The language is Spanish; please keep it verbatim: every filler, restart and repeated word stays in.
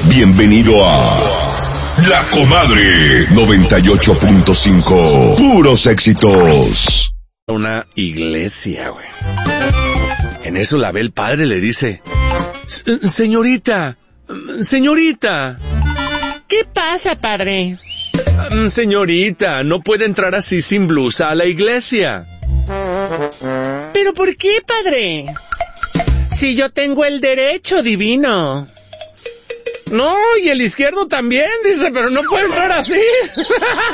Bienvenido a La Comadre noventa y ocho punto cinco. Puros éxitos. Una iglesia, güey. En eso la ve el padre, le dice: señorita, señorita. ¿Qué pasa, padre? Señorita, no puede entrar así sin blusa a la iglesia. ¿Pero por qué, padre? Si yo tengo el derecho divino. No, y el izquierdo también, dice, pero no puede entrar así.